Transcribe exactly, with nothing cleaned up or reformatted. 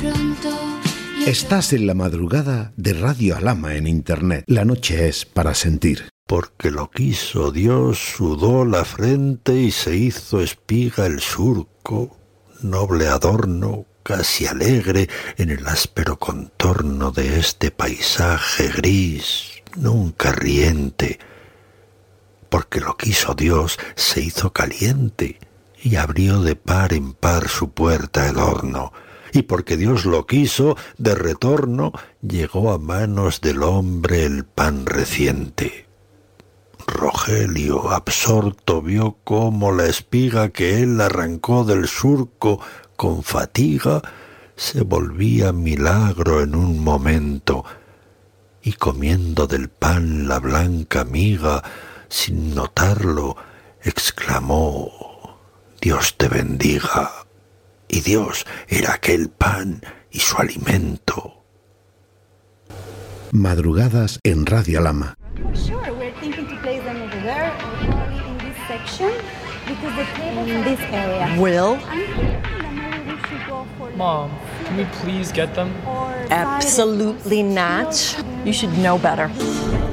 Estás en la madrugada de Radio Alhama en Internet. La noche es para sentir. Porque lo quiso Dios, sudó la frente y se hizo espiga el surco, noble adorno, casi alegre en el áspero contorno de este paisaje gris, nunca riente. Porque lo quiso Dios, se hizo caliente y abrió de par en par su puerta el horno. Y porque Dios lo quiso, de retorno llegó a manos del hombre el pan reciente. Rogelio, absorto, vio cómo la espiga que él arrancó del surco con fatiga se volvía milagro en un momento, y comiendo del pan la blanca miga, sin notarlo, exclamó: Dios te bendiga. Y Dios era aquel pan y su alimento. Madrugadas en Radio Alhama. Sure, we're thinking to place them over there, or probably in this section, because the tables in this area. Will? I'm thinking that maybe we should go for Mom, can we please get them? or Absolutely not. You should know better.